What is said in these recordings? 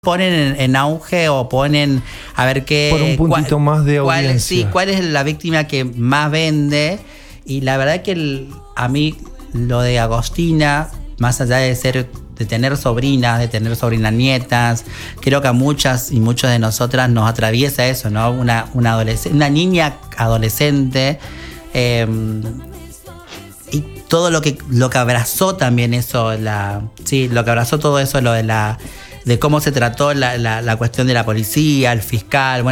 ponen en auge o ponen a ver qué... Por un puntito más de audiencia. ¿Cuál es la víctima que más vende? Y la verdad que a mí lo de Agostina, más allá de tener sobrinas, de tener sobrinas nietas, creo que a muchas y muchos de nosotras nos atraviesa eso, ¿no? Una niña adolescente, y todo lo que abrazó también eso, lo que abrazó todo eso, lo de cómo se trató la cuestión de la policía, el fiscal,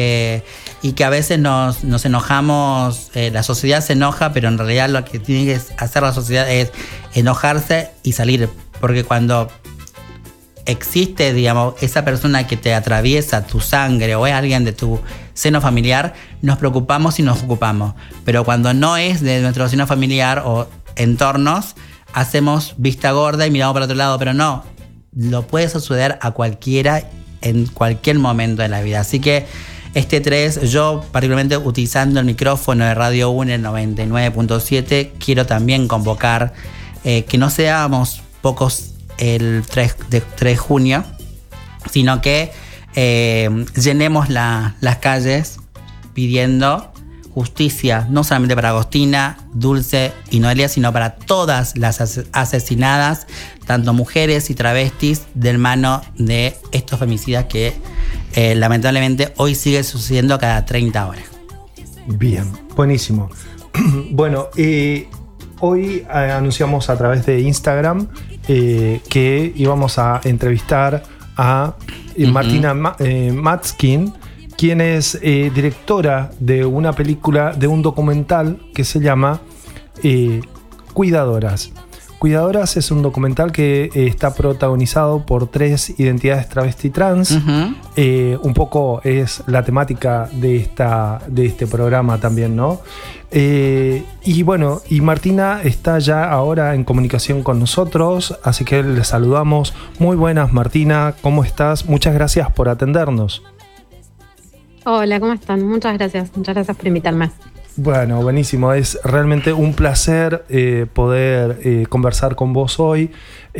y que a veces nos enojamos, la sociedad se enoja, pero en realidad lo que tiene que hacer la sociedad es enojarse y salir, porque cuando existe, digamos, esa persona que te atraviesa tu sangre o es alguien de tu seno familiar, nos preocupamos y nos ocupamos, pero cuando no es de nuestro seno familiar o entornos, hacemos vista gorda y miramos para otro lado, pero no. Lo puede suceder a cualquiera en cualquier momento de la vida. Así que este 3, yo particularmente utilizando el micrófono de Radio 1 en 99.7, quiero también convocar que no seamos pocos el 3 de junio, sino que llenemos las calles pidiendo justicia, no solamente para Agostina, Dulce y Noelia, sino para todas las asesinadas, tanto mujeres y travestis, de mano de estos femicidas que lamentablemente hoy sigue sucediendo cada 30 horas. Bien, buenísimo. Bueno, hoy anunciamos a través de Instagram que íbamos a entrevistar a Martina Matskin, quien es directora de una película, de un documental que se llama Cuidadoras. Cuidadoras es un documental que está protagonizado por 3 identidades travesti trans. Un poco es la temática de este programa también, ¿no? Y bueno, y Martina está ya ahora en comunicación con nosotros, así que le saludamos. Muy buenas, Martina, ¿cómo estás? Muchas gracias por atendernos. Hola, ¿cómo están? Muchas gracias por invitarme. Bueno, buenísimo. Es realmente un placer poder conversar con vos hoy.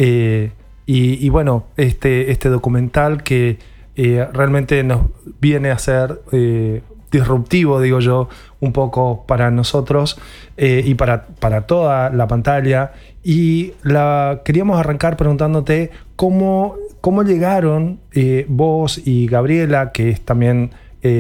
Y bueno, este documental que realmente nos viene a ser disruptivo, digo yo, un poco para nosotros y para toda la pantalla. Y queríamos arrancar preguntándote cómo llegaron vos y Gabriela, que es también...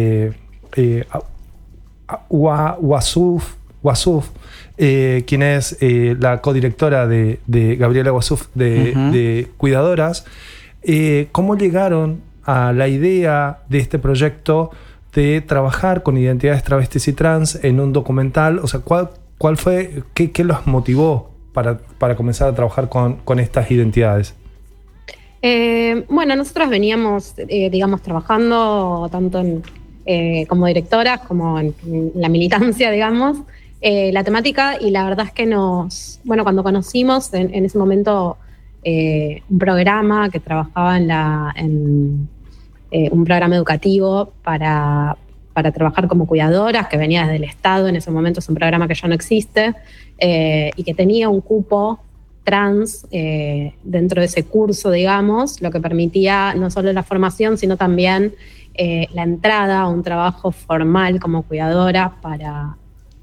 Wasuf, quien es la codirectora de Gabriela Wasuf de Cuidadoras. ¿Cómo llegaron a la idea de este proyecto de trabajar con identidades travestis y trans en un documental? O sea, ¿cuál fue, qué los motivó para comenzar a trabajar con estas identidades? Bueno, nosotros veníamos, trabajando tanto como directoras como en la militancia, la temática, y la verdad es que cuando conocimos en ese momento un programa que trabajaba en un programa educativo para trabajar como cuidadoras, que venía desde el Estado, en ese momento es un programa que ya no existe, y que tenía un cupo trans dentro de ese curso, lo que permitía no solo la formación, sino también la entrada a un trabajo formal como cuidadora para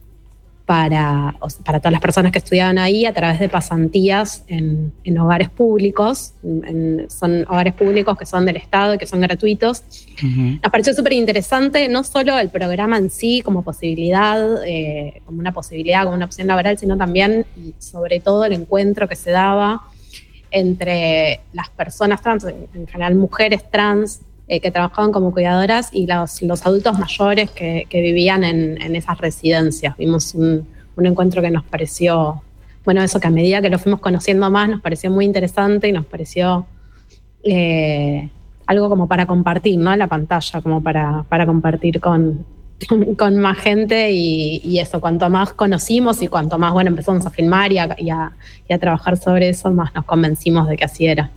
todas las personas que estudiaban ahí a través de pasantías en hogares públicos. Son hogares públicos que son del Estado y que son gratuitos. Nos pareció súper interesante, no solo el programa en sí como posibilidad, como una posibilidad, como una opción laboral, sino también y sobre todo el encuentro que se daba entre las personas trans, en general mujeres trans, que trabajaban como cuidadoras, y los adultos mayores que vivían en esas residencias. Vimos un encuentro que nos pareció, eso que a medida que lo fuimos conociendo más, nos pareció muy interesante y nos pareció algo como para compartir, ¿no? En la pantalla, como para compartir con más gente, y eso, cuanto más conocimos y cuanto más empezamos a filmar y a trabajar sobre eso, más nos convencimos de que así era.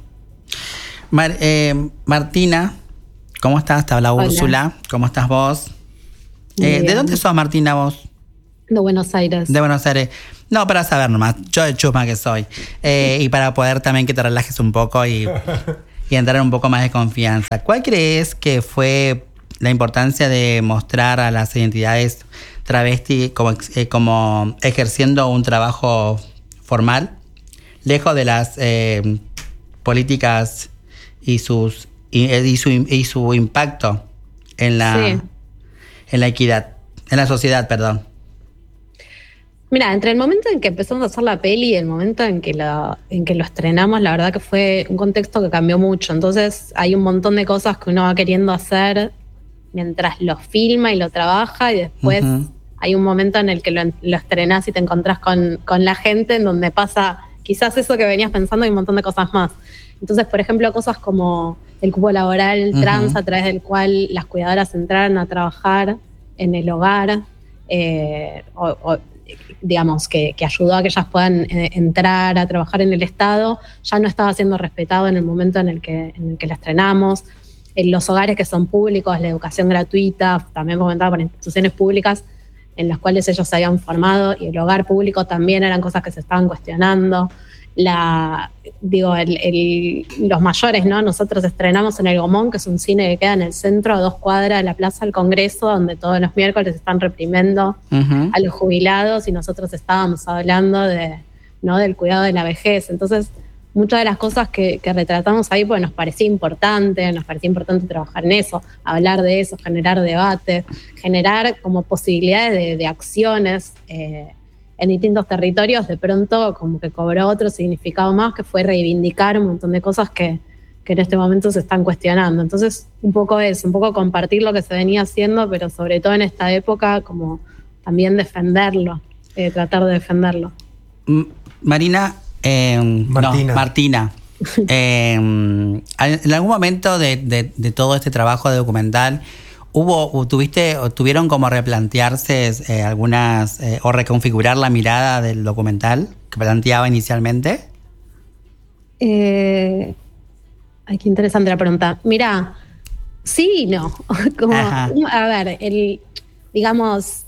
Martina, ¿cómo estás? Te habla Úrsula. ¿Cómo estás vos? ¿De dónde sos, Martina, vos? De Buenos Aires. De Buenos Aires. No, para saber nomás, yo de chusma que soy. Y para poder también que te relajes un poco y y entrar en un poco más de confianza. ¿Cuál crees que fue la importancia de mostrar a las identidades travesti como ejerciendo un trabajo formal, lejos de las políticas y su impacto en la equidad, en la sociedad, perdón? Mira, entre el momento en que empezamos a hacer la peli y el momento en que lo estrenamos, la verdad que fue un contexto que cambió mucho. Entonces hay un montón de cosas que uno va queriendo hacer mientras lo filma y lo trabaja, y después hay un momento en el que lo estrenás y te encontrás con la gente, en donde pasa quizás eso que venías pensando y un montón de cosas más. Entonces, por ejemplo, cosas como el cupo laboral trans, a través del cual las cuidadoras entraron a trabajar en el hogar, digamos, que ayudó a que ellas puedan entrar a trabajar en el Estado, ya no estaba siendo respetado en el momento en el que la estrenamos. En los hogares que son públicos, la educación gratuita, también fomentada por instituciones públicas en las cuales ellos se habían formado, y el hogar público también eran cosas que se estaban cuestionando. Los mayores, ¿no? Nosotros estrenamos en El Gomón, que es un cine que queda en el centro, a 2 cuadras de la Plaza del Congreso, donde todos los miércoles están reprimiendo a los jubilados, y nosotros estábamos hablando del cuidado de la vejez. Entonces, muchas de las cosas que retratamos ahí, pues nos parecía importante trabajar en eso, hablar de eso, generar debate, generar como posibilidades de acciones en distintos territorios. De pronto como que cobró otro significado más, que fue reivindicar un montón de cosas que en este momento se están cuestionando. Entonces, un poco eso, un poco compartir lo que se venía haciendo, pero sobre todo en esta época, como también defenderlo, tratar de defenderlo. Martina. En algún momento de todo este trabajo de documental, ¿tuvieron como replantearse algunas o reconfigurar la mirada del documental que planteaba inicialmente? Ay, qué interesante la pregunta. Mira, sí y no. Como, a ver, digamos,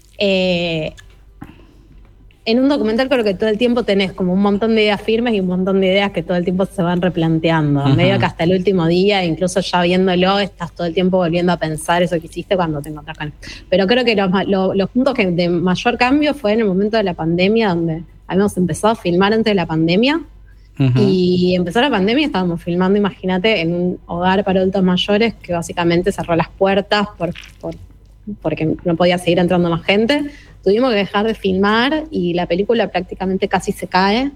en un documental creo que todo el tiempo tenés como un montón de ideas firmes y un montón de ideas que todo el tiempo se van replanteando. Medio que hasta el último día, incluso ya viéndolo, estás todo el tiempo volviendo a pensar eso que hiciste cuando te encontrás con él. Pero creo que los puntos de mayor cambio fue en el momento de la pandemia, donde habíamos empezado a filmar antes de la pandemia. Y empezó la pandemia y estábamos filmando, imagínate, en un hogar para adultos mayores que básicamente cerró las puertas porque no podía seguir entrando más gente. Tuvimos que dejar de filmar y la película prácticamente casi se cae.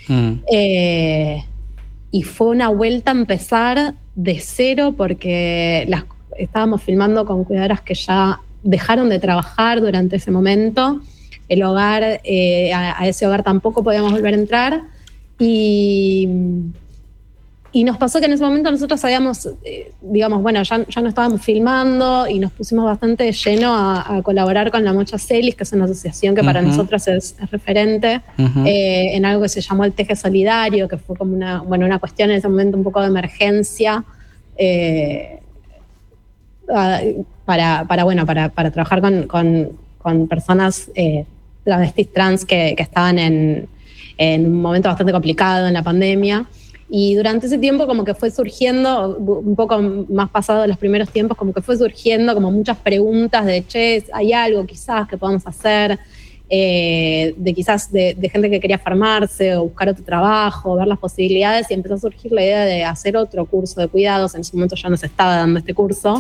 Y fue una vuelta a empezar de cero, porque estábamos filmando con cuidadoras que ya dejaron de trabajar durante ese momento. El hogar, a ese hogar tampoco podíamos volver a entrar. Y nos pasó que en ese momento nosotros habíamos, digamos, bueno, ya no estábamos filmando, y nos pusimos bastante de lleno a colaborar con la Mocha Celis, que es una asociación que para nosotros es referente, en algo que se llamó el Teje Solidario, que fue como una cuestión en ese momento un poco de emergencia, para trabajar con personas travestis trans que estaban en un momento bastante complicado en la pandemia. Y durante ese tiempo como que fue surgiendo, un poco más pasado de los primeros tiempos, como que fue surgiendo como muchas preguntas de, hay algo quizás que podamos hacer, de gente que quería formarse o buscar otro trabajo, ver las posibilidades, y empezó a surgir la idea de hacer otro curso de cuidados. En ese momento ya nos estaba dando este curso,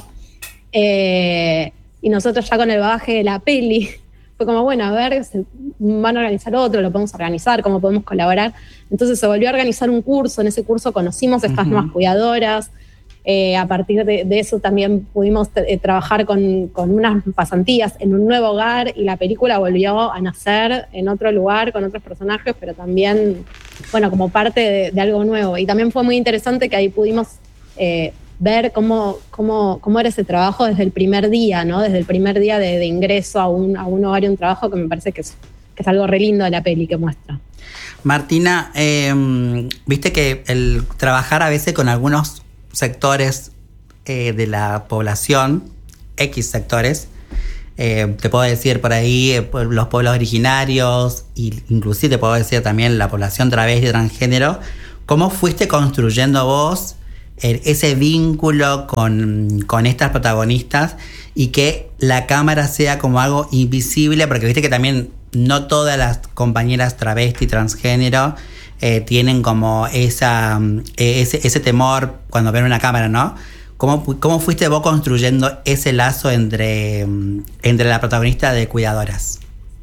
y nosotros ya con el bagaje de la peli fue como, bueno, a ver, se van a organizar otro, lo podemos organizar, cómo podemos colaborar. Entonces se volvió a organizar un curso. En ese curso conocimos a estas nuevas cuidadoras. A partir de eso también pudimos trabajar con unas pasantías en un nuevo hogar, y la película volvió a nacer en otro lugar, con otros personajes, pero también, bueno, como parte de algo nuevo. Y también fue muy interesante que ahí pudimos ver cómo era ese trabajo desde el primer día, ¿no? Desde el primer día de ingreso a un hogar y un trabajo, que me parece que es algo re lindo de la peli que muestra. Martina, viste que el trabajar a veces con algunos sectores de la población, X sectores, te puedo decir por ahí los pueblos originarios, e inclusive te puedo decir también la población travesti y transgénero, ¿cómo fuiste construyendo vos ese vínculo con estas protagonistas y que la cámara sea como algo invisible, porque viste que también no todas las compañeras travesti, transgénero, tienen como ese temor cuando ven una cámara, ¿no? ¿Cómo fuiste vos construyendo ese lazo entre la protagonista de Cuidadoras?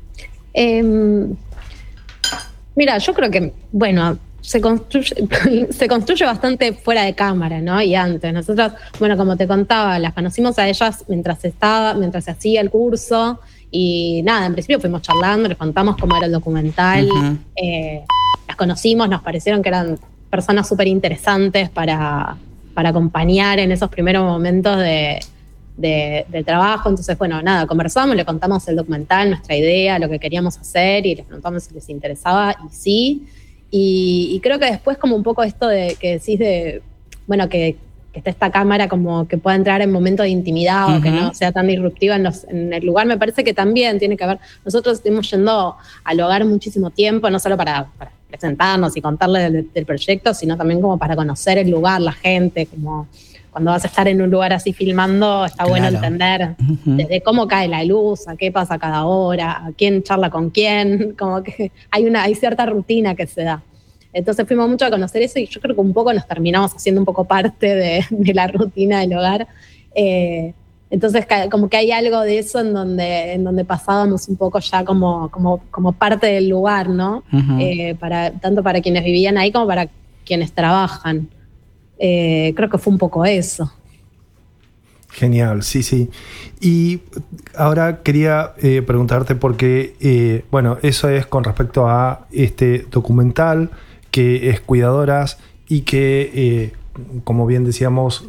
Mira, yo creo que, bueno, se construye bastante fuera de cámara, ¿no? Y antes. Nosotros, bueno, como te contaba, las conocimos a ellas mientras se hacía el curso. Y nada, en principio fuimos charlando, les contamos cómo era el documental. Uh-huh. Las conocimos, nos parecieron que eran personas súper interesantes para acompañar en esos primeros momentos de trabajo. Entonces, bueno, nada, conversamos, le contamos el documental, nuestra idea, lo que queríamos hacer, y les preguntamos si les interesaba, y sí. Y creo que después, como un poco esto de que decís de, bueno, que está esta cámara como que pueda entrar en momentos de intimidad, uh-huh, o que no sea tan disruptiva en el lugar, me parece que también tiene que ver. Nosotros estuvimos yendo al hogar muchísimo tiempo, no solo para presentarnos y contarles del proyecto, sino también como para conocer el lugar, la gente, como cuando vas a estar en un lugar así filmando, está bueno entender desde cómo cae la luz, a qué pasa cada hora, a quién charla con quién, como que hay cierta rutina que se da. Entonces fuimos mucho a conocer eso, y yo creo que un poco nos terminamos haciendo un poco parte de la rutina del hogar. Entonces como que hay algo de eso en donde pasábamos un poco ya como parte del lugar, ¿no? Uh-huh. Tanto para quienes vivían ahí como para quienes trabajan. Creo que fue un poco eso. Genial, sí. Y ahora quería preguntarte porque, bueno, eso es con respecto a este documental que es Cuidadoras y que, como bien decíamos,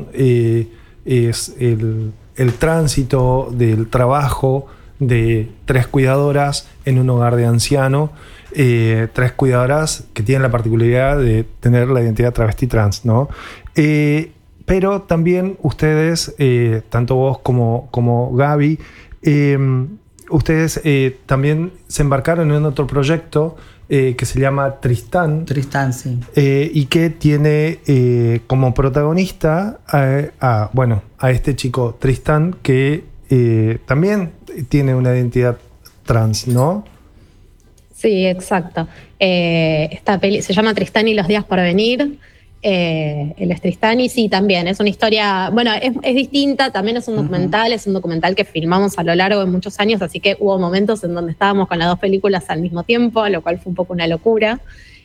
es el tránsito del trabajo de 3 cuidadoras en un hogar de anciano. 3 cuidadoras que tienen la particularidad de tener la identidad travesti trans, ¿no? Pero también ustedes, tanto vos como Gaby, ustedes también se embarcaron en otro proyecto que se llama Tristán. Tristán, sí. Y que tiene como protagonista a este chico Tristán, que también tiene una identidad trans, ¿no? Sí, exacto. Esta peli se llama Tristán y los días por venir. Él es Tristán y sí, también es una historia, bueno, es distinta, también es un documental, uh-huh. Es un documental que filmamos a lo largo de muchos años, así que hubo momentos en donde estábamos con las 2 películas al mismo tiempo, lo cual fue un poco una locura.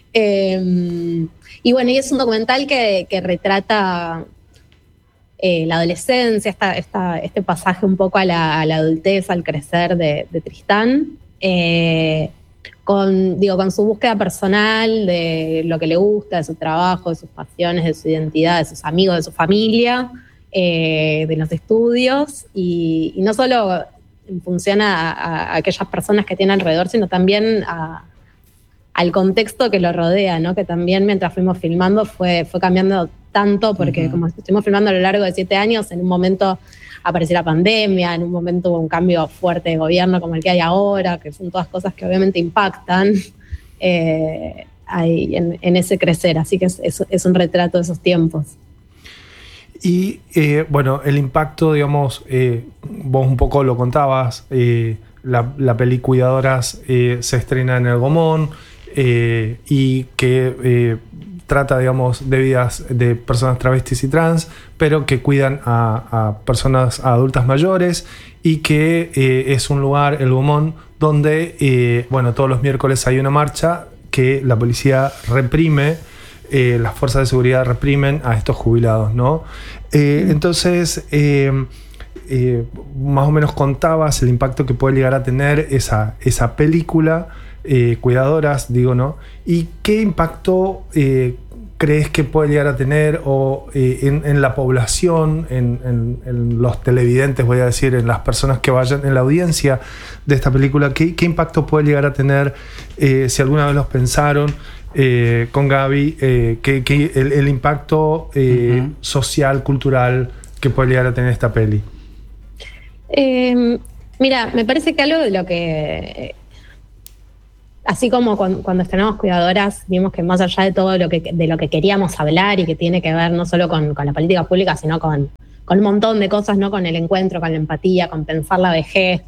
Y bueno, y es un documental que retrata la adolescencia, este pasaje un poco a la adultez, al crecer de Tristán. Con su búsqueda personal de lo que le gusta, de su trabajo, de sus pasiones, de su identidad, de sus amigos, de su familia, de los estudios, y no solo en función a aquellas personas que tiene alrededor, sino también al contexto que lo rodea, ¿no? Que también mientras fuimos filmando fue cambiando tanto, porque uh-huh. Como estuvimos filmando a lo largo de 7 años, en un momento apareció la pandemia, en un momento hubo un cambio fuerte de gobierno como el que hay ahora, que son todas cosas que obviamente impactan ahí en ese crecer, así que es un retrato de esos tiempos. Y bueno, el impacto, digamos, vos un poco lo contabas, la peli Cuidadoras se estrena en el Gomón, y que trata, digamos, de vidas de personas travestis y trans, pero que cuidan a personas adultas mayores, y que es un lugar, el Gomón, donde, bueno, todos los miércoles hay una marcha que la policía reprime, las fuerzas de seguridad reprimen a estos jubilados, ¿no? Entonces, más o menos contabas el impacto que puede llegar a tener esa película, Cuidadoras, digo, ¿no? ¿Y qué impacto crees que puede llegar a tener en la población, en los televidentes, voy a decir, en las personas que vayan, en la audiencia de esta película? ¿Qué impacto puede llegar a tener, si alguna vez los pensaron, con Gaby, el impacto uh-huh. social, cultural que puede llegar a tener esta peli? Mira, me parece que algo de lo que así como cuando estrenamos Cuidadoras, vimos que más allá de todo de lo que queríamos hablar y que tiene que ver no solo con la política pública, sino con un montón de cosas, ¿no? Con el encuentro, con la empatía, con pensar la vejez,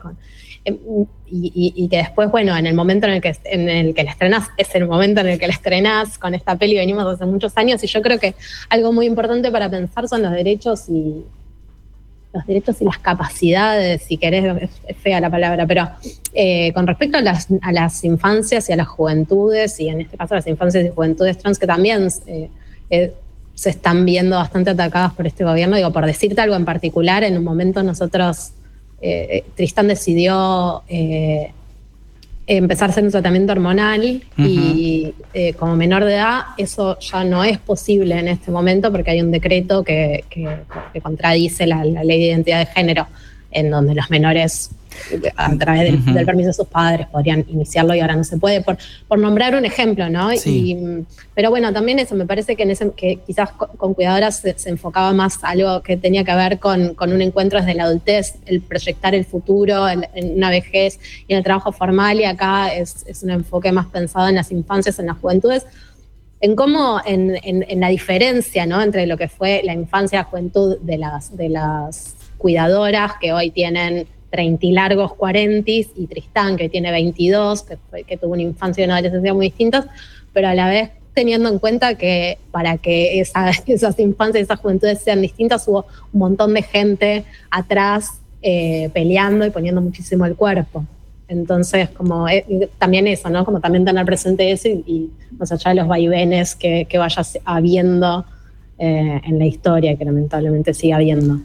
y que después, bueno, en el momento en el que la estrenás, es el momento en el que la estrenás. Con esta peli venimos hace muchos años, y yo creo que algo muy importante para pensar son los derechos y las capacidades, si querés, es fea la palabra, pero con respecto a las infancias y a las juventudes, y en este caso a las infancias y juventudes trans, que también se están viendo bastante atacadas por este gobierno. Digo, por decirte algo en particular, en un momento nosotros, Tristán decidió empezar a hacer un tratamiento hormonal, y como menor de edad eso ya no es posible en este momento, porque hay un decreto que contradice la ley de identidad de género, en donde los menores a través del permiso de sus padres podrían iniciarlo, y ahora no se puede, por nombrar un ejemplo, ¿no? Sí. Pero bueno, también eso, me parece que quizás con Cuidadoras se enfocaba más algo que tenía que ver con un encuentro desde la adultez, el proyectar el futuro en una vejez y en el trabajo formal, y acá es un enfoque más pensado en las infancias, en las juventudes, en cómo, en la diferencia, ¿no? Entre lo que fue la infancia y la juventud de las cuidadoras, que hoy tienen 30 y largos 40, y Tristán, que tiene 22, que tuvo una infancia y una adolescencia muy distintas, pero a la vez teniendo en cuenta que para que esas infancias y esas juventudes sean distintas, hubo un montón de gente atrás peleando y poniendo muchísimo el cuerpo. Entonces, como también eso, ¿no? Como también tener presente eso, y más allá de los vaivenes que vayas habiendo en la historia, que lamentablemente sigue habiendo.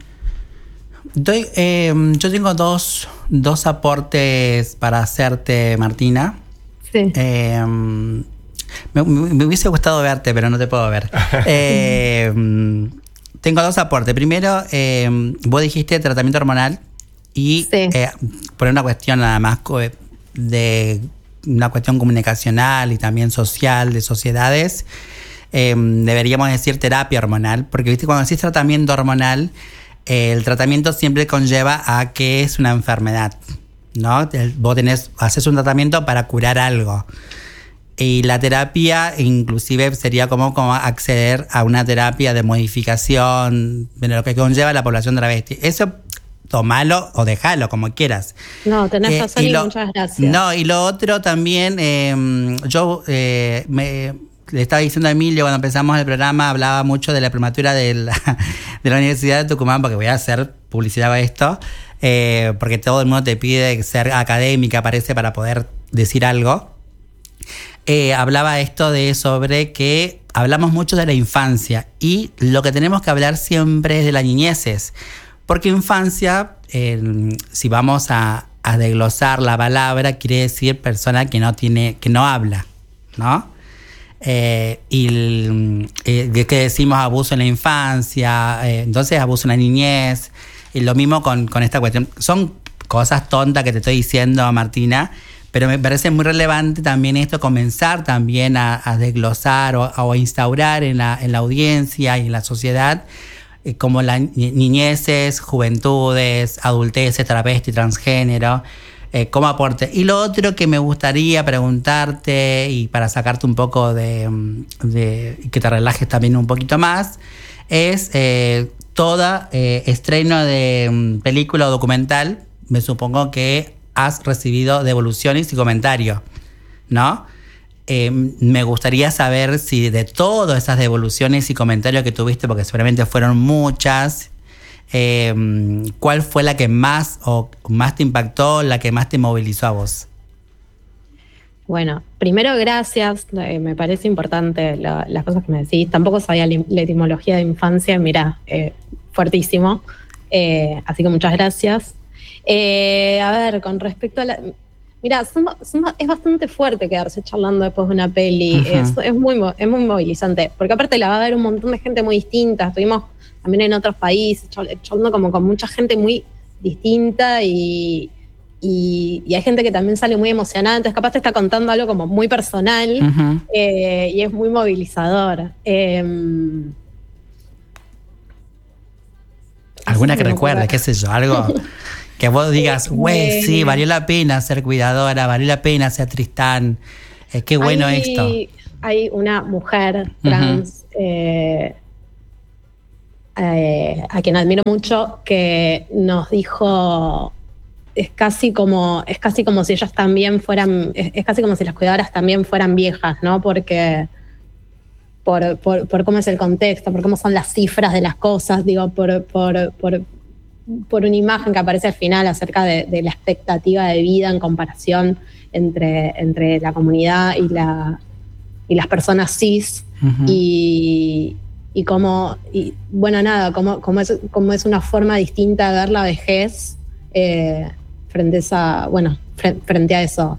Yo tengo dos aportes para hacerte, Martina. Sí. Me hubiese gustado verte, pero no te puedo ver. Tengo dos aportes. Primero, vos dijiste tratamiento hormonal, y sí. Por una cuestión nada más de una cuestión comunicacional y también social, de sociedades, deberíamos decir terapia hormonal, porque viste, cuando decís tratamiento hormonal, el tratamiento siempre conlleva a que es una enfermedad, ¿no? Vos haces un tratamiento para curar algo. Y la terapia inclusive sería como acceder a una terapia de modificación de lo que conlleva la población travesti. Eso tomalo o dejalo, como quieras. No, tenés razón, y muchas gracias. No, y lo otro también, yo le estaba diciendo a Emilio cuando empezamos el programa, hablaba mucho de la prematura de la Universidad de Tucumán, porque voy a hacer publicidad a esto, porque todo el mundo te pide ser académica, parece, para poder decir algo. Hablaba esto sobre que hablamos mucho de la infancia, y lo que tenemos que hablar siempre es de las niñeces, porque infancia, si vamos a desglosar la palabra, quiere decir persona que no habla, ¿no? Que decimos abuso en la infancia, entonces abuso en la niñez, y lo mismo con esta cuestión. Son cosas tontas que te estoy diciendo, Martina, pero me parece muy relevante también esto, comenzar también a desglosar o instaurar en la audiencia y en la sociedad, como las niñeces, juventudes, adulteces, travesti, transgénero, como aporte. Y lo otro que me gustaría preguntarte, y para sacarte un poco de que te relajes también un poquito más, es toda estreno de película o documental. Me supongo que has recibido devoluciones y comentarios, ¿no? Me gustaría saber si de todas esas devoluciones y comentarios que tuviste, porque seguramente fueron muchas, ¿cuál fue la que más te impactó, la que más te movilizó a vos? Bueno, primero gracias, me parece importante las cosas que me decís. Tampoco sabía la etimología de infancia, mirá, fuertísimo, así que muchas gracias. A ver, con respecto a mira, es bastante fuerte quedarse charlando después de una peli. Uh-huh. Es muy movilizante, porque aparte la va a ver un montón de gente muy distinta. Estuvimos también en otros países charlando como con mucha gente muy distinta, y hay gente que también sale muy emocionada, entonces capaz te está contando algo como muy personal. Uh-huh. Y es muy movilizador. ¿Alguna que recuerde, qué sé yo, algo Que vos digas, güey, sí, valió la pena ser cuidadora, valió la pena ser Tristán. Qué bueno esto. Hay una mujer trans a quien admiro mucho que nos dijo, es casi como si ellas también fueran, es casi como si las cuidadoras también fueran viejas, ¿no? Porque por cómo es el contexto, por cómo son las cifras de las cosas, digo, por una imagen que aparece al final acerca de la expectativa de vida en comparación entre la comunidad y las personas cis. Y como es una forma distinta de ver la vejez frente a eso.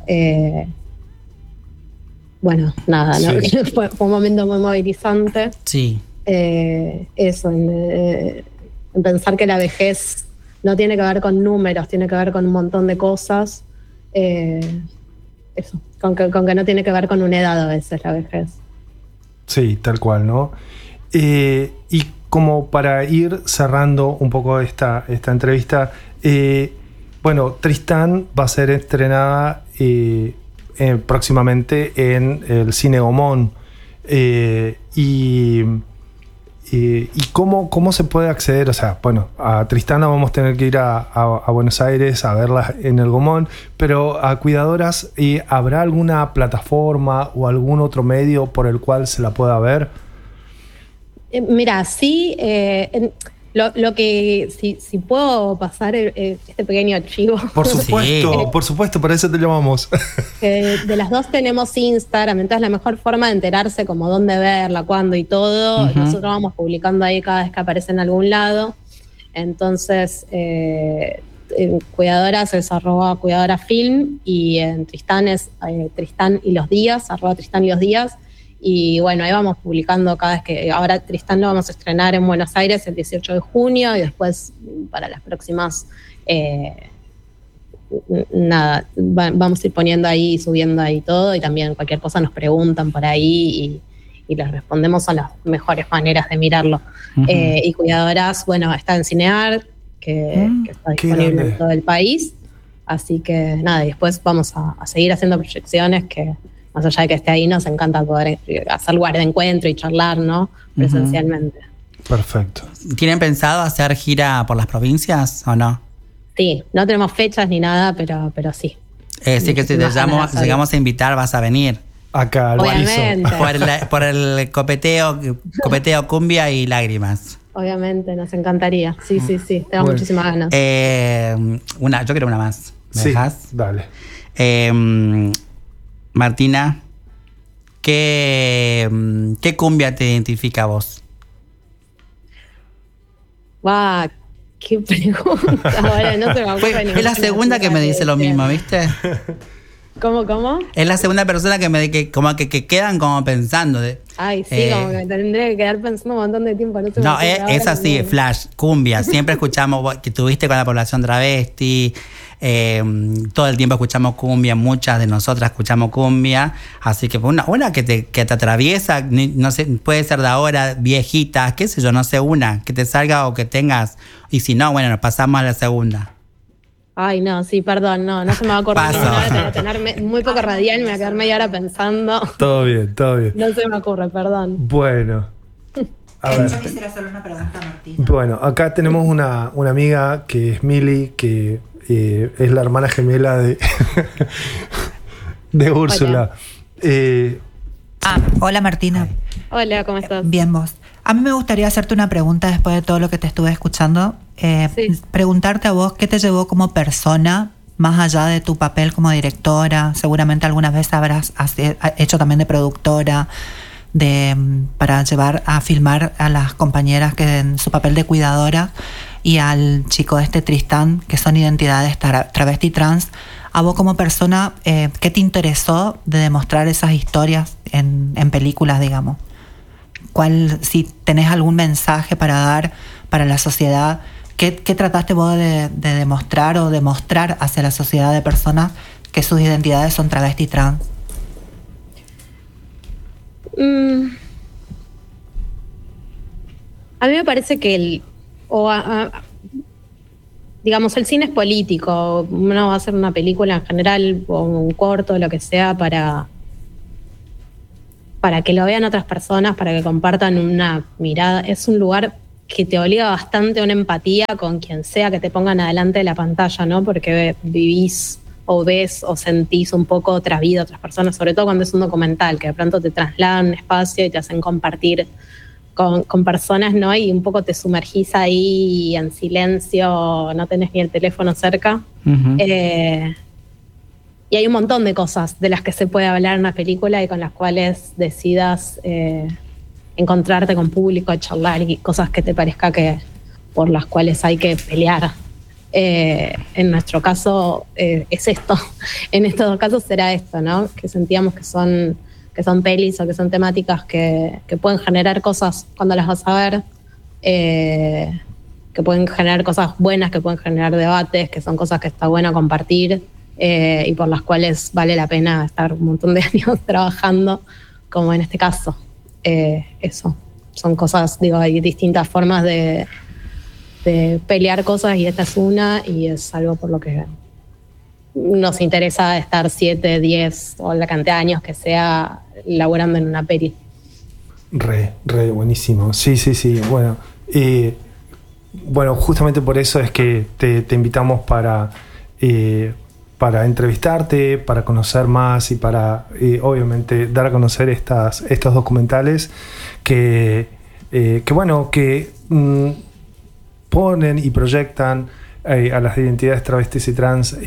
Nada, sí. ¿No? Fue un momento muy movilizante. Sí. Eso, en pensar que la vejez no tiene que ver con números, tiene que ver con un montón de cosas. Eso, con que no tiene que ver con una edad a veces la vejez. Sí, tal cual, ¿no? Y como para ir cerrando un poco esta entrevista, Tristán va a ser estrenada próximamente en el Cine Gomón. ¿Y cómo se puede acceder? O sea, a Tristán vamos a tener que ir a Buenos Aires a verla en el Gomón, pero a Cuidadoras, ¿habrá alguna plataforma o algún otro medio por el cual se la pueda ver? Mira, sí, lo que si puedo pasar este pequeño archivo. Por supuesto, para eso te llamamos. De las dos tenemos Instagram, entonces la mejor forma de enterarse como dónde verla, cuándo y todo, nosotros vamos publicando ahí cada vez que aparece en algún lado. Entonces, en Cuidadoras es @cuidadorafilm y en Tristán es Tristán y los días, @Tristán y los días. Y bueno, ahí vamos publicando cada vez que... Ahora Tristán lo vamos a estrenar en Buenos Aires el 18 de junio y después para las próximas... vamos a ir poniendo ahí, subiendo ahí todo, y también cualquier cosa nos preguntan por ahí y les respondemos. Son las mejores maneras de mirarlo. Y Cuidadoras, está en Cineart, que está disponible en todo el país. Así que nada, y después vamos a seguir haciendo proyecciones que... Más allá de que esté ahí, nos encanta poder hacer lugares de encuentro y charlar, ¿no? Presencialmente. Perfecto. ¿Tienen pensado hacer gira por las provincias o no? Sí, no tenemos fechas ni nada, pero sí. Sí, que si te llegamos a invitar, vas a venir. Acá, al piso. Por el copeteo, cumbia y lágrimas. Obviamente, nos encantaría. Sí. Tengo muchísimas ganas. Yo quiero una más. ¿Me dejas? Dale. Martina, ¿qué cumbia te identifica a vos? ¡Guau! ¡Qué pregunta! Ahora no se me ocurre ninguna. Es la segunda que me dice lo mismo, ¿viste? ¿Cómo? Es la segunda persona que quedan como pensando. Ay, sí, como que me tendré que quedar pensando un montón de tiempo. No, es así, flash, cumbia. Siempre escuchamos, que tuviste con la población travesti. Todo el tiempo escuchamos cumbia, muchas de nosotras escuchamos cumbia, así que una que te atraviesa, no sé, puede ser de ahora, viejita, qué sé yo, no sé, una que te salga o que tengas, y si no, nos pasamos a la segunda. Ay, no, sí, perdón, no se me va a acordar nada, tener muy poco radial, me voy a quedar media hora pensando. Todo bien. No se me ocurre, perdón. Bueno. A ver. Yo quisiera hacerle una pregunta a Martina. Bueno, acá tenemos una amiga que es Mili, que es la hermana gemela de Úrsula. Hola Martina. Hola, ¿cómo estás? Bien, vos. A mí me gustaría hacerte una pregunta después de todo lo que te estuve escuchando. Preguntarte a vos qué te llevó como persona, más allá de tu papel como directora. Seguramente algunas veces habrás hecho también de productora, para llevar a filmar a las compañeras que en su papel de cuidadora, y al chico Tristán, que son identidades travesti trans. A vos como persona, ¿qué te interesó de demostrar esas historias en películas, digamos? Si tenés algún mensaje para dar para la sociedad, ¿qué trataste vos de demostrar o de mostrar hacia la sociedad de personas que sus identidades son travesti trans? A mí me parece que digamos, el cine es político. Uno va a hacer una película en general o un corto, lo que sea, para que lo vean otras personas, para que compartan una mirada. Es un lugar que te obliga bastante a una empatía con quien sea que te pongan adelante de la pantalla, ¿no? Porque vivís o ves o sentís un poco otra vida, otras personas, sobre todo cuando es un documental, que de pronto te trasladan un espacio y te hacen compartir con personas, ¿no? Y un poco te sumergís ahí en silencio, no tenés ni el teléfono cerca. Uh-huh. Y hay un montón de cosas de las que se puede hablar en una película y con las cuales decidas encontrarte con público, charlar y cosas que te parezca que por las cuales hay que pelear. En nuestro caso es esto. En estos dos casos será esto, ¿no? Que sentíamos que son pelis o que son temáticas que pueden generar cosas cuando las vas a ver, que pueden generar cosas buenas, que pueden generar debates, que son cosas que está bueno compartir y por las cuales vale la pena estar un montón de años trabajando, como en este caso. Eso, son cosas, digo, hay distintas formas de pelear cosas y esta es una, y es algo por lo que nos interesa estar 7, 10 o la cantidad de años que sea laburando en una peli. Re buenísimo. Sí. Bueno, justamente por eso es que te invitamos para entrevistarte, para conocer más y para obviamente dar a conocer estos documentales que ponen y proyectan a las identidades travestis y trans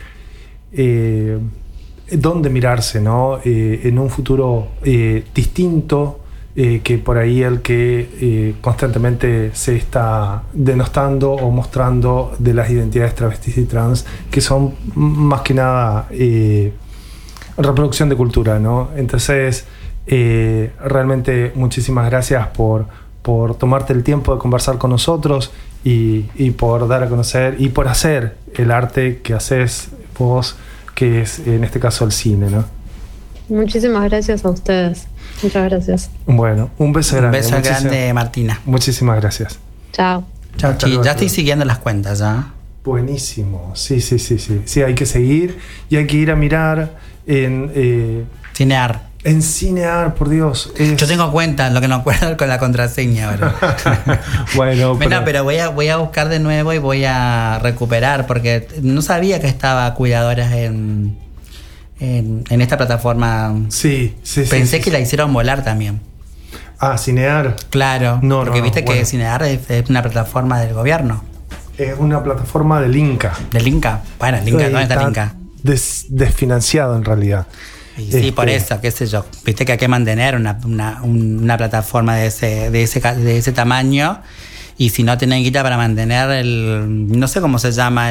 dónde mirarse, ¿no? En un futuro distinto que por ahí el que constantemente se está denostando o mostrando de las identidades travestis y trans, que son más que nada reproducción de cultura, ¿no? Entonces, realmente muchísimas gracias por tomarte el tiempo de conversar con nosotros y por dar a conocer y por hacer el arte que haces vos, que es en este caso el cine, ¿no? Muchísimas gracias a ustedes. Muchas gracias. Bueno, un beso grande. Un beso grande, Martina. Muchísimas gracias. Chao. Chao, Chi. Ya estoy siguiendo las cuentas, ¿ya? Buenísimo. Sí. Sí, hay que seguir y hay que ir a mirar en Cinear. En Cinear, por Dios. Yo tengo cuenta, lo que no acuerdo con la contraseña ahora. Bueno, pero voy a buscar de nuevo y voy a recuperar, porque no sabía que estaba Cuidadoras en esta plataforma. Sí. Pensé que la hicieron volar también. Ah, Cinear. Claro, porque viste que Cinear es una plataforma del gobierno. Es una plataforma del Inca. ¿Del Inca? Bueno, el Inca, ¿dónde está el Inca? Desfinanciado en realidad. Y sí, por eso, qué sé yo. Viste que hay que mantener una plataforma de ese tamaño, y si no tienen guita para mantener no sé cómo se llama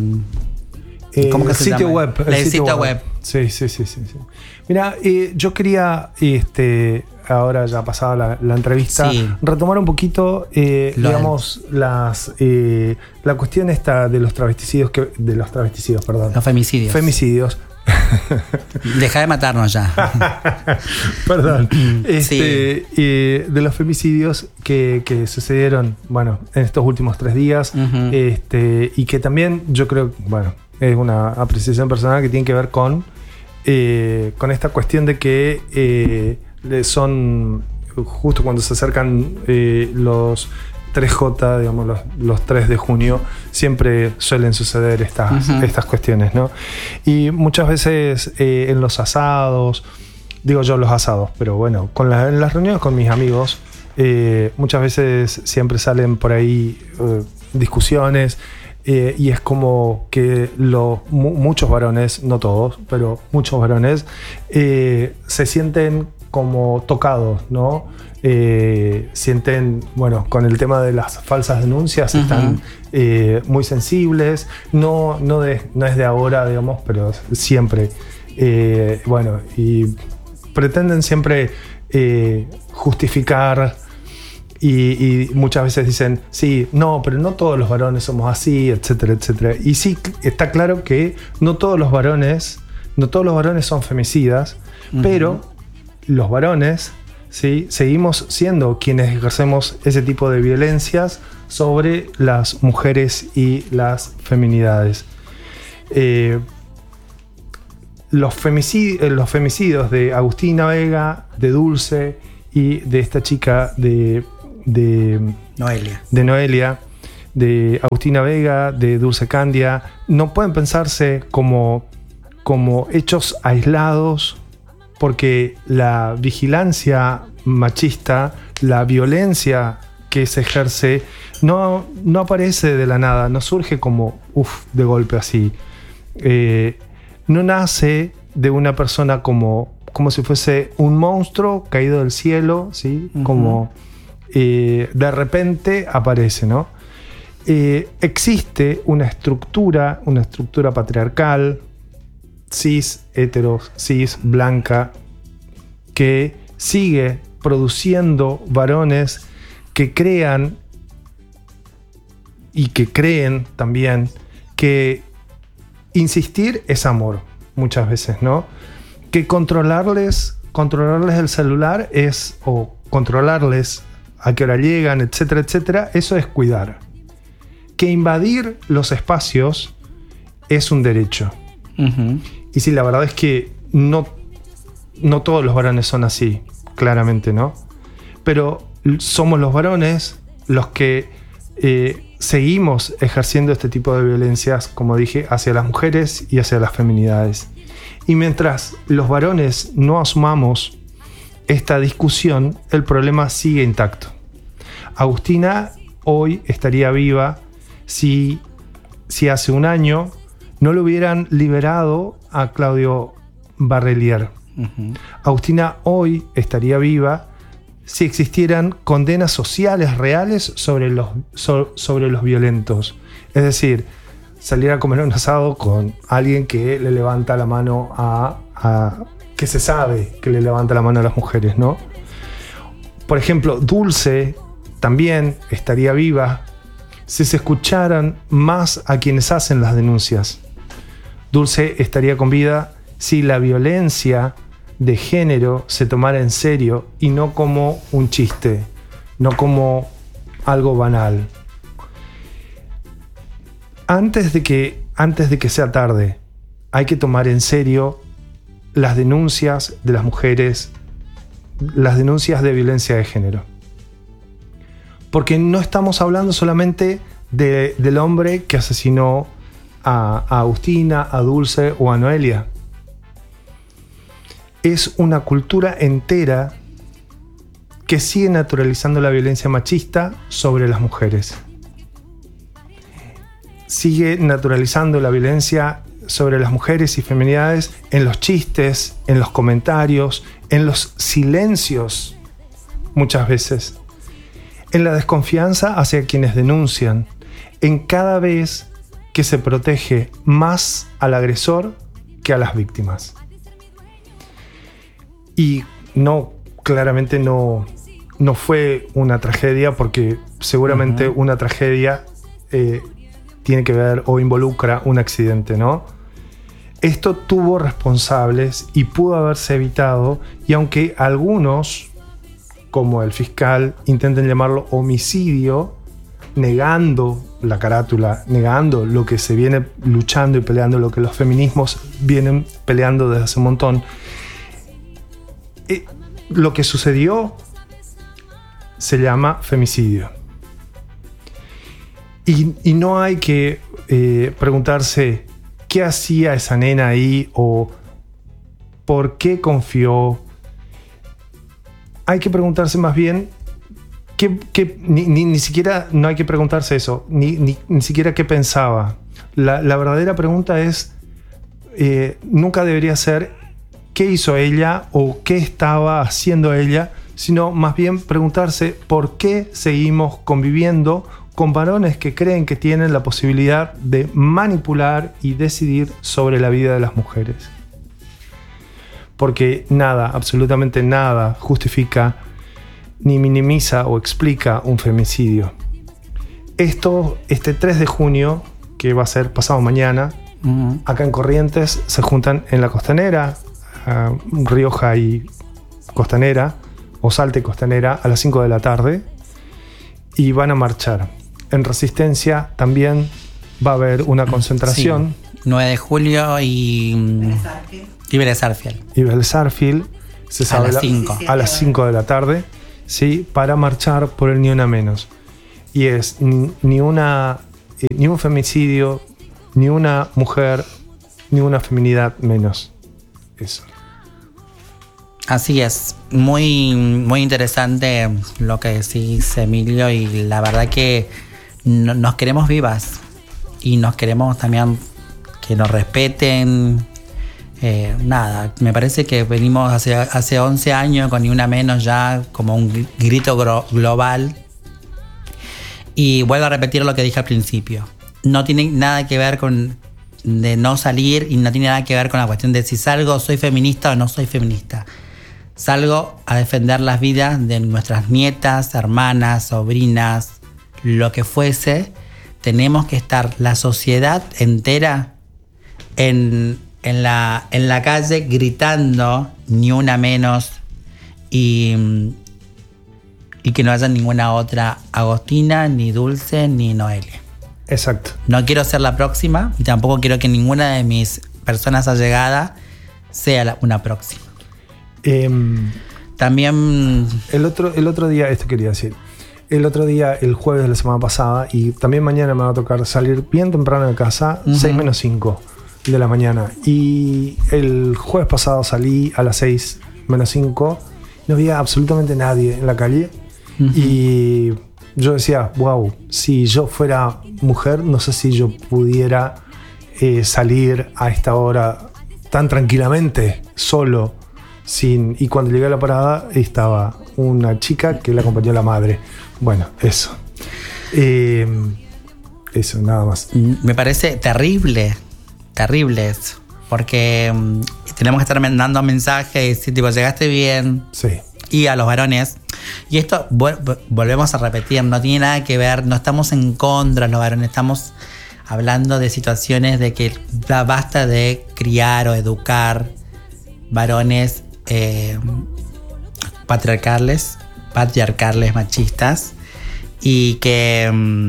¿cómo que se sitio llama? web. El sitio web. Sí. Mira, yo quería, ahora ya pasada la entrevista, retomar un poquito, digamos, la cuestión esta de los travesticidios, perdón. Los femicidios. Deja de matarnos ya. Perdón. De los femicidios que sucedieron, bueno, en estos últimos 3 días, uh-huh. Y que también yo creo, bueno, es una apreciación personal que tiene que ver con esta cuestión de que son justo cuando se acercan los 3J, digamos, los 3 de junio, siempre suelen suceder estas cuestiones, ¿no? Y muchas veces en los asados, digo yo los asados, pero bueno, en las reuniones con mis amigos, muchas veces siempre salen por ahí discusiones, y es como que muchos varones, no todos, pero muchos varones se sienten como tocados, ¿no? Sienten, bueno, con el tema de las falsas denuncias, uh-huh. Están muy sensibles, no es de ahora, digamos, pero siempre, bueno, y pretenden siempre justificar, y muchas veces dicen, sí, no, pero no todos los varones somos así, etcétera, etcétera. Y sí, está claro que no todos los varones son femicidas, uh-huh. Pero los varones, ¿sí? Seguimos siendo quienes ejercemos ese tipo de violencias sobre las mujeres y las feminidades. Los femicidios de Agustina Vega, de Dulce y de esta chica de Noelia, de Agustina Vega, de Dulce Candia, no pueden pensarse como hechos aislados, porque la vigilancia machista, la violencia que se ejerce, no aparece de la nada, no surge como de golpe así. No nace de una persona como si fuese un monstruo caído del cielo, ¿sí? Uh-huh. Como de repente aparece, ¿no? Existe una estructura patriarcal, cis, hetero, cis, blanca, que sigue produciendo varones que crean y que creen también que insistir es amor, muchas veces, ¿no? Que controlarles el celular o controlarles a qué hora llegan, etcétera, etcétera, eso es cuidar. Que invadir los espacios es un derecho. Uh-huh. Y sí, la verdad es que no todos los varones son así, claramente, ¿no? Pero somos los varones los que seguimos ejerciendo este tipo de violencias, como dije, hacia las mujeres y hacia las feminidades. Y mientras los varones no asumamos esta discusión, el problema sigue intacto. Agustina hoy estaría viva si hace un año no lo hubieran liberado a Claudio Barrelier. Uh-huh. Agustina hoy estaría viva si existieran condenas sociales reales sobre los violentos. Es decir, salir a comer un asado con alguien que le levanta la mano que se sabe que le levanta la mano a las mujeres, ¿no? Por ejemplo, Dulce también estaría viva si se escucharan más a quienes hacen las denuncias. Dulce estaría con vida si la violencia de género se tomara en serio y no como un chiste, no como algo banal. Antes de que sea tarde, hay que tomar en serio las denuncias de las mujeres, las denuncias de violencia de género. Porque no estamos hablando solamente del hombre que asesinó a Agustina, a Dulce o a Noelia. Es una cultura entera que sigue naturalizando la violencia machista sobre las mujeres. Sigue naturalizando la violencia sobre las mujeres y feminidades en los chistes, en los comentarios, en los silencios, muchas veces. En la desconfianza hacia quienes denuncian, en cada vez que se protege más al agresor que a las víctimas. Y claramente no fue una tragedia, porque seguramente uh-huh. una tragedia tiene que ver o involucra un accidente, ¿no? Esto tuvo responsables y pudo haberse evitado, y aunque algunos, como el fiscal, intenten llamarlo homicidio, negando la carátula, negando lo que se viene luchando y peleando, lo que los feminismos vienen peleando desde hace un montón, lo que sucedió se llama femicidio. Y no hay que preguntarse qué hacía esa nena ahí o por qué confió. Hay que preguntarse más bien ni siquiera no hay que preguntarse eso, ni siquiera qué pensaba. La verdadera pregunta es, nunca debería ser qué hizo ella o qué estaba haciendo ella, sino más bien preguntarse por qué seguimos conviviendo con varones que creen que tienen la posibilidad de manipular y decidir sobre la vida de las mujeres. Porque nada, absolutamente nada, justifica ni minimiza o explica un femicidio. Este 3 de junio, que va a ser pasado mañana, uh-huh. acá en Corrientes se juntan en la Costanera, Rioja y Costanera, o Salta y Costanera, a las 5 de la tarde, y van a marchar. en Resistencia también va a haber una concentración. Sí. 9 de julio y Vélez Arfiel. Y Vélez Arfiel, se sabe, a las 5 de la tarde, ¿sí? Para marchar por el Ni Una Menos. Y es ni un femicidio, ni una mujer, ni una feminidad menos. Eso. Así es, muy, muy interesante lo que decís, Emilio, y la verdad que nos queremos vivas y nos queremos también que nos respeten. Nada, me parece que venimos hace 11 años con Ni Una Menos ya como un grito global. Y vuelvo a repetir lo que dije al principio. No tiene nada que ver con de no salir y no tiene nada que ver con la cuestión de si salgo, soy feminista o no soy feminista. Salgo a defender las vidas de nuestras nietas, hermanas, sobrinas, lo que fuese. Tenemos que estar la sociedad entera en la calle gritando Ni Una Menos y que no haya ninguna otra Agostina, ni Dulce, ni Noelia. Exacto. No quiero ser la próxima y tampoco quiero que ninguna de mis personas allegadas sea una próxima. También el otro día, esto quería decir, el otro día, el jueves de la semana pasada, y también mañana me va a tocar salir bien temprano de casa, 6 menos 5 de la mañana, y el jueves pasado salí a las 6 menos 5, no había absolutamente nadie en la calle, y yo decía, wow, si yo fuera mujer, no sé si yo pudiera salir a esta hora tan tranquilamente, solo, y cuando llegué a la parada estaba una chica que la acompañó la madre. Bueno, eso. Eso, nada más. Me parece terrible eso, porque tenemos que estar mandando mensajes y tipo, llegaste bien. Sí. Y a los varones. Y esto, volvemos a repetir, no tiene nada que ver, no estamos en contra de los varones, estamos hablando de situaciones de que basta de criar o educar varones patriarcales, machistas, y que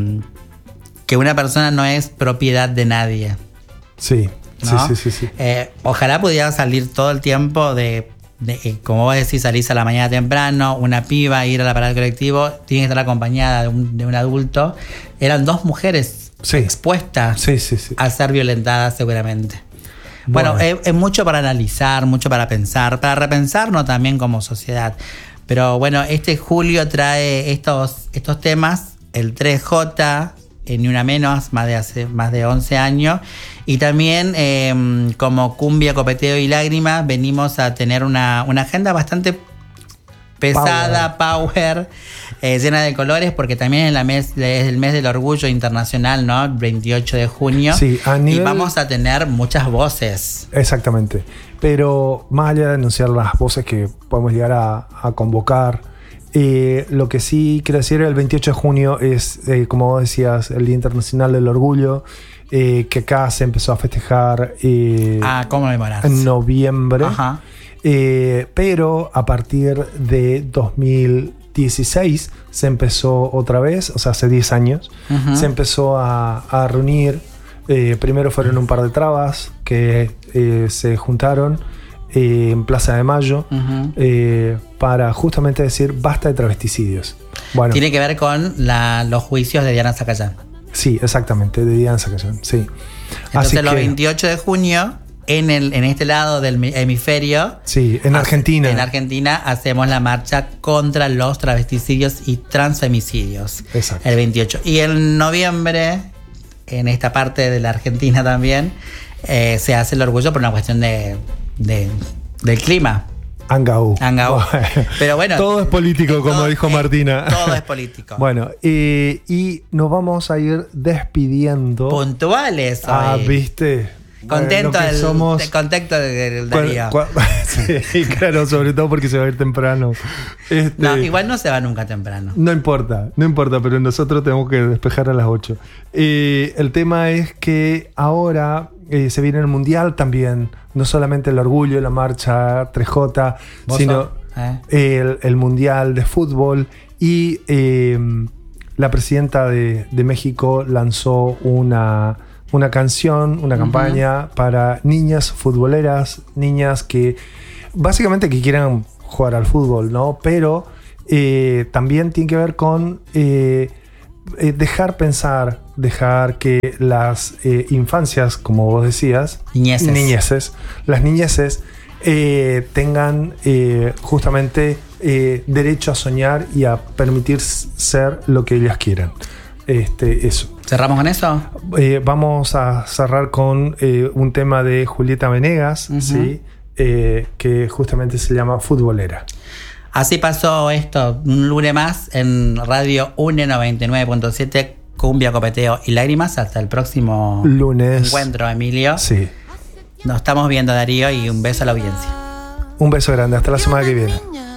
una persona no es propiedad de nadie. Sí, ¿no? sí. Ojalá pudiera salir todo el tiempo como vos decís, salís a la mañana temprano, una piba, ir a la parada del colectivo, tiene que estar acompañada de un adulto. Eran 2 mujeres expuestas a ser violentadas seguramente. Bueno, es mucho para analizar, mucho para pensar, para repensarnos también como sociedad. Pero bueno, este julio trae estos temas, el 3J, Ni Una Menos, más de 11 años. Y también como Cumbia, Copeteo y Lágrimas venimos a tener una agenda bastante pesada, power, llena de colores, porque también es el mes del orgullo internacional, ¿no? 28 de junio. Sí, y vamos a tener muchas voces. Exactamente. Pero más allá de anunciar las voces que podemos llegar a convocar, lo que sí quiero decir, el 28 de junio es, como vos decías, el Día Internacional del Orgullo, que acá se empezó a festejar conmemorar en noviembre. Ajá. Pero a partir de 2016 se empezó otra vez, o sea, hace 10 años, se empezó a reunir. Primero fueron un par de trabas que se juntaron en Plaza de Mayo para justamente decir basta de travesticidios. Bueno, tiene que ver con los juicios de Diana Zacayán. Sí, exactamente, de Diana Zacayán, sí. Entonces los 28 de junio en este lado del hemisferio, sí, en Argentina. En Argentina hacemos la marcha contra los travesticidios y transfemicidios. Exacto. El 28. Y en noviembre, en esta parte de la Argentina también, se hace el orgullo por una cuestión del clima. Angaú. Pero bueno, todo es político, como dijo Martina. Todo es político. Bueno, y nos vamos a ir despidiendo. Puntuales hoy. ¿Viste? Contento del Darío. Sí, claro, sobre todo porque se va a ir temprano. No, igual no se va nunca temprano. No importa, pero nosotros tenemos que despejar a las 8. El tema es que ahora se viene el Mundial también. No solamente el orgullo, la marcha 3J, sino el Mundial de fútbol. Y la presidenta de México lanzó una canción, una campaña para niñas futboleras, niñas que básicamente que quieran jugar al fútbol, ¿no? Pero también tiene que ver con dejar pensar, dejar que las infancias, como vos decías, las niñeces tengan justamente derecho a soñar y a permitir ser lo que ellas quieran. Eso. ¿Cerramos con eso? Vamos a cerrar con un tema de Julieta Venegas, ¿sí? Que justamente se llama Futbolera. Así pasó esto, un lunes más en Radio UNE 99.7, Cumbia, Copeteo y Lágrimas. Hasta el próximo lunes. Encuentro, Emilio. Sí. Nos estamos viendo, Darío, y un beso a la audiencia. Un beso grande, hasta la semana que viene.